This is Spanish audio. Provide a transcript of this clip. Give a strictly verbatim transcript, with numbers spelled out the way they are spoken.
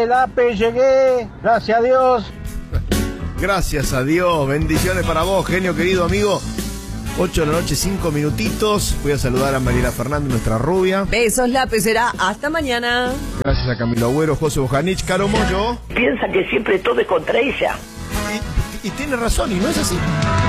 llegué, Lape, llegué. Gracias a Dios. Gracias a Dios. Bendiciones para vos, genio querido amigo. ocho de la noche, cinco minutitos. Voy a saludar a Mariela Fernández, nuestra rubia. Besos, Lape, será hasta mañana. Gracias a Camilo Agüero, José Bojanich, Caro Moyo. Piensa que siempre todo es contra ella. Y, y tiene razón, y no es así.